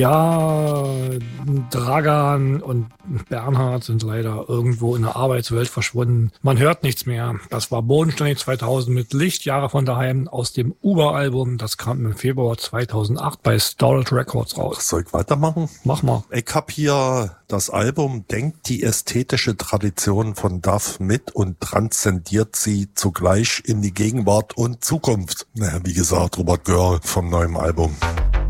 Ja, Dragan und Bernhard sind leider irgendwo in der Arbeitswelt verschwunden. Man hört nichts mehr. Das war bodenständig 2000 mit Lichtjahre von daheim aus dem Uber-Album. Das kam im Februar 2008 bei Storage Records raus. Soll ich weitermachen? Mach mal. Ich hab hier das Album Denkt die ästhetische Tradition von Duff mit und transzendiert sie zugleich in die Gegenwart und Zukunft. Naja, wie gesagt, Robert Görl vom neuen Album.